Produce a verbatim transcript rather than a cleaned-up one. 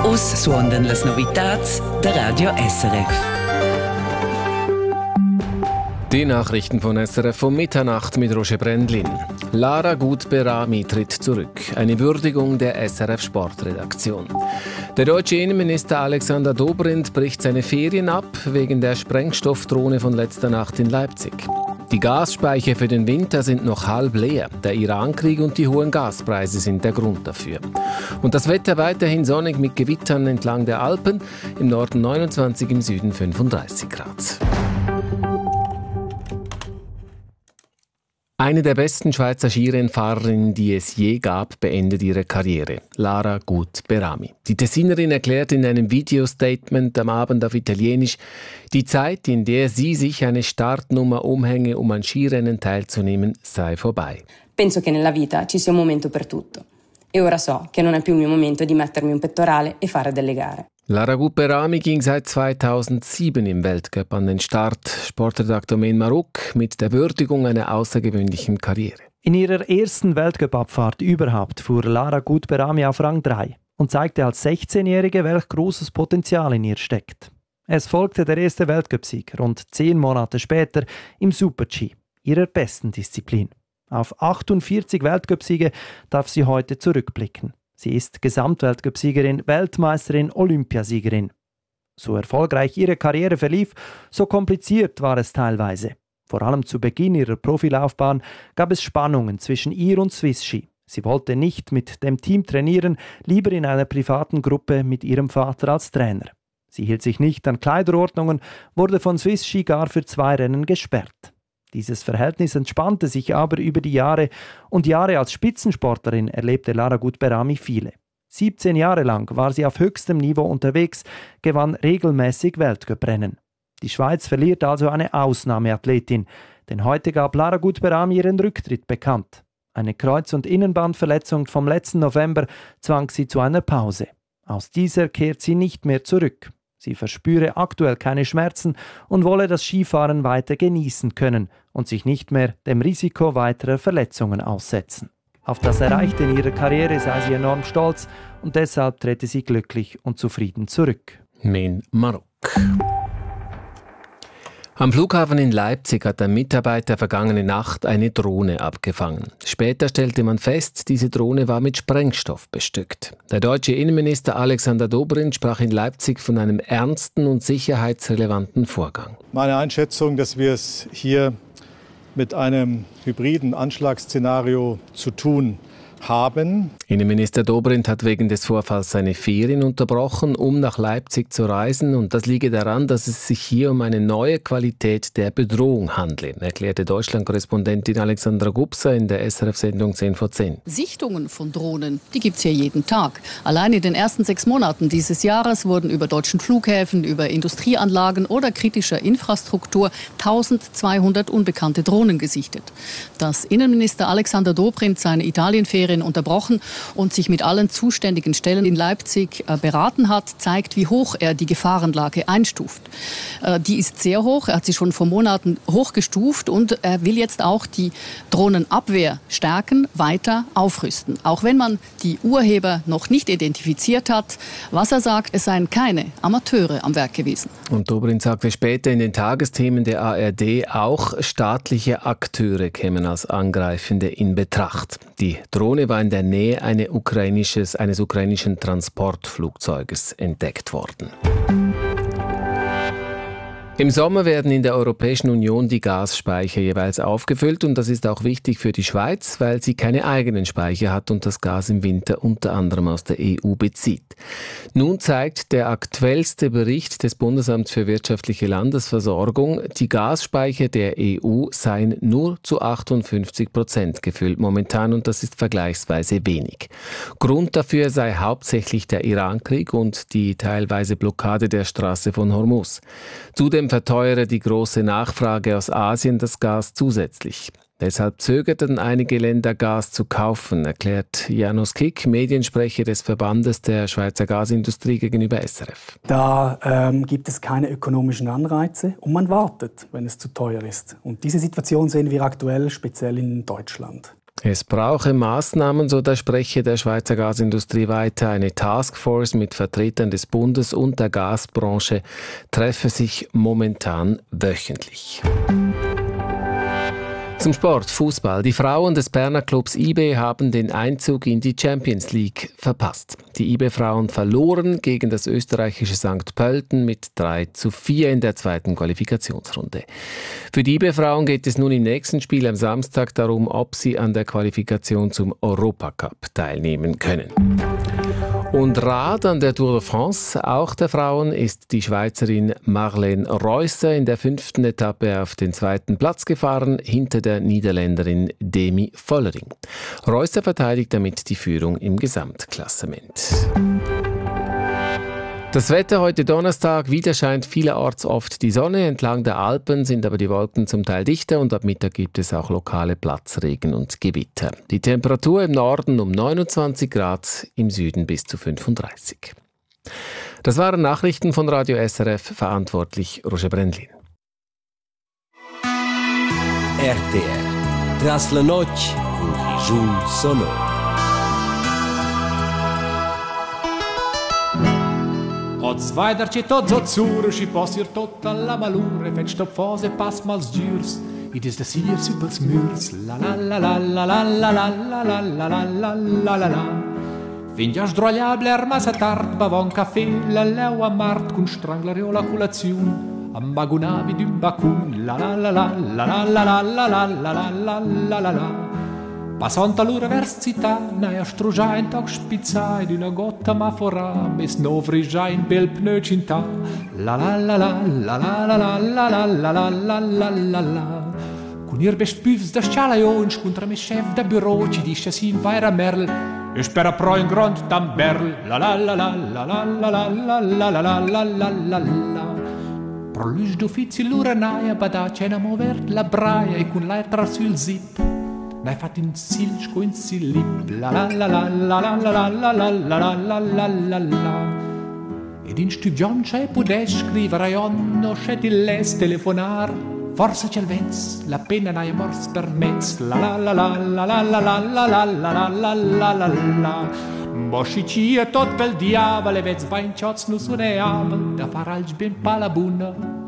Us suondan las novitats der Radio S R F. Die Nachrichten von S R F um Mitternacht mit Roger Brendlin. Lara Gut-Berami tritt zurück. Eine Würdigung der S R F-Sportredaktion. Der deutsche Innenminister Alexander Dobrindt bricht seine Ferien ab wegen der Sprengstoffdrohne von letzter Nacht in Leipzig. Die Gasspeicher für den Winter sind noch halb leer. Der Irankrieg und die hohen Gaspreise sind der Grund dafür. Und das Wetter weiterhin sonnig mit Gewittern entlang der Alpen. Im Norden neunundzwanzig, im Süden fünfunddreißig Grad. Eine der besten Schweizer Skirennfahrerinnen, die es je gab, beendet ihre Karriere. Lara Gut-Berami. Die Tessinerin erklärt in einem Videostatement am Abend auf Italienisch, die Zeit, in der sie sich eine Startnummer umhänge, um an Skirennen teilzunehmen, sei vorbei. Penso che nella vita ci sia un momento per tutto. E ora so che non è più il mio momento di mettermi un pettorale e fare delle gare. Lara Gut-Berami ging seit zweitausendsieben im Weltcup an den Start. Sportredakteur Men Maruk mit der Würdigung einer außergewöhnlichen Karriere. In ihrer ersten Weltcup-Abfahrt überhaupt fuhr Lara Gut-Berami auf Rang drei und zeigte als sechzehnjährige, welch großes Potenzial in ihr steckt. Es folgte der erste Weltcup-Sieg rund zehn Monate später im Super-G, ihrer besten Disziplin. Auf achtundvierzig Weltcup-Siege darf sie heute zurückblicken. Sie ist Gesamtweltcup-Siegerin, Weltmeisterin, Olympiasiegerin. So erfolgreich ihre Karriere verlief, so kompliziert war es teilweise. Vor allem zu Beginn ihrer Profilaufbahn gab es Spannungen zwischen ihr und Swiss Ski. Sie wollte nicht mit dem Team trainieren, lieber in einer privaten Gruppe mit ihrem Vater als Trainer. Sie hielt sich nicht an Kleiderordnungen, wurde von Swiss Ski gar für zwei Rennen gesperrt. Dieses Verhältnis entspannte sich aber über die Jahre und Jahre als Spitzensportlerin erlebte Lara Gut-Berami viele. siebzehn Jahre lang war sie auf höchstem Niveau unterwegs, gewann regelmäßig Weltcuprennen. Die Schweiz verliert also eine Ausnahmeathletin, denn heute gab Lara Gut-Berami ihren Rücktritt bekannt. Eine Kreuz- und Innenbandverletzung vom letzten November zwang sie zu einer Pause. Aus dieser kehrt sie nicht mehr zurück. Sie verspüre aktuell keine Schmerzen und wolle das Skifahren weiter genießen können und sich nicht mehr dem Risiko weiterer Verletzungen aussetzen. Auf das Erreichte in ihrer Karriere sei sie enorm stolz und deshalb trete sie glücklich und zufrieden zurück. Men Maruk. Am Flughafen in Leipzig hat ein Mitarbeiter vergangene Nacht eine Drohne abgefangen. Später stellte man fest, diese Drohne war mit Sprengstoff bestückt. Der deutsche Innenminister Alexander Dobrindt sprach in Leipzig von einem ernsten und sicherheitsrelevanten Vorgang. Meine Einschätzung, dass wir es hier mit einem hybriden Anschlagsszenario zu tun haben. Innenminister Dobrindt hat wegen des Vorfalls seine Ferien unterbrochen, um nach Leipzig zu reisen. Und das liege daran, dass es sich hier um eine neue Qualität der Bedrohung handle, erklärte Deutschland-Korrespondentin Alexandra Gubser in der S R F-Sendung zehn vor zehn. Sichtungen von Drohnen, die gibt es hier jeden Tag. Allein in den ersten sechs Monaten dieses Jahres wurden über deutschen Flughäfen, über Industrieanlagen oder kritischer Infrastruktur tausendzweihundert unbekannte Drohnen gesichtet. Dass Innenminister Alexander Dobrindt seine Italienferien unterbrochen und sich mit allen zuständigen Stellen in Leipzig äh, beraten hat, zeigt, wie hoch er die Gefahrenlage einstuft. Äh, die ist sehr hoch, er hat sie schon vor Monaten hochgestuft und er will jetzt auch die Drohnenabwehr stärken, weiter aufrüsten. Auch wenn man die Urheber noch nicht identifiziert hat, was er sagt, es seien keine Amateure am Werk gewesen. Und Dobrindt sagte später in den Tagesthemen der A R D, auch staatliche Akteure kämen als Angreifende in Betracht. Die Drohne war in der Nähe eine ukrainisches, eines ukrainischen Transportflugzeuges entdeckt worden. Im Sommer werden in der Europäischen Union die Gasspeicher jeweils aufgefüllt und das ist auch wichtig für die Schweiz, weil sie keine eigenen Speicher hat und das Gas im Winter unter anderem aus der E U bezieht. Nun zeigt der aktuellste Bericht des Bundesamts für wirtschaftliche Landesversorgung, die Gasspeicher der E U seien nur zu achtundfünfzig Prozent gefüllt momentan und das ist vergleichsweise wenig. Grund dafür sei hauptsächlich der Irankrieg und die teilweise Blockade der Straße von Hormuz. Zudem verteuere die große Nachfrage aus Asien das Gas zusätzlich. Deshalb zögerten einige Länder, Gas zu kaufen, erklärt Janos Kick, Mediensprecher des Verbandes der Schweizer Gasindustrie gegenüber S R F. Da ähm, gibt es keine ökonomischen Anreize und man wartet, wenn es zu teuer ist. Und diese Situation sehen wir aktuell speziell in Deutschland. Es brauche Maßnahmen, so der Sprecher der Schweizer Gasindustrie weiter. Eine Taskforce mit Vertretern des Bundes und der Gasbranche treffe sich momentan wöchentlich. Zum Sport, Fußball. Die Frauen des Berner Clubs I B haben den Einzug in die Champions League verpasst. Die I B-Frauen verloren gegen das österreichische Sankt Pölten mit drei zu vier in der zweiten Qualifikationsrunde. Für die I B-Frauen geht es nun im nächsten Spiel am Samstag darum, ob sie an der Qualifikation zum Europacup teilnehmen können. Und Rad an der Tour de France, auch der Frauen, ist die Schweizerin Marlene Reusser in der fünften Etappe auf den zweiten Platz gefahren, hinter der Niederländerin Demi Vollering. Reusser verteidigt damit die Führung im Gesamtklassement. Das Wetter heute Donnerstag, wieder scheint vielerorts oft die Sonne. Entlang der Alpen sind aber die Wolken zum Teil dichter und ab Mittag gibt es auch lokale Platzregen und Gewitter. Die Temperatur im Norden um neunundzwanzig Grad, im Süden bis zu fünfunddreißig. Das waren Nachrichten von Radio S R F, verantwortlich Roger Brendlin. R T R Tras la noche con Rijun Sonor. Oz weiter c'è tot zur, schi passiert tot alla malure, fet stop fose pass mals giurs, it is the sier supers murs, la la la la la la la la la la la la la la la la. Vinja sdrogliable armasa tard, bavon caffè, la leu a mart, cun stranglario la colazione, ambagunavi d'un bacun, la la la la la la la la la la la la la la la. Passant all'università, naia strugiain toc spizzai d'una gotta ma forà, mes novrigiain bel pneu cinta, la la la la la la la la la la la la la la la la. Cun ir bespüfs da scialaions contra me chef da bureau ci disce sin vaira merl, e spera pro in grond tamberl, la la la la la la la la la la la la la la la la. Pro lus d'uffizi l'uranaia bada cena movert la braia e cun l'air sul zip. N'hai fatto in silco in silip, la la la la la la la la la la la la la la la. Ed in studion c'è pude scrivere on, no c'è di les telefonar, forse c'è il vents, la penna n'hai mors per mezz, la la la la la la la la la la la la la la la. Bosci ci e tot pel diavolo, vez va in cioz nu suneam, da far algi ben palabuna.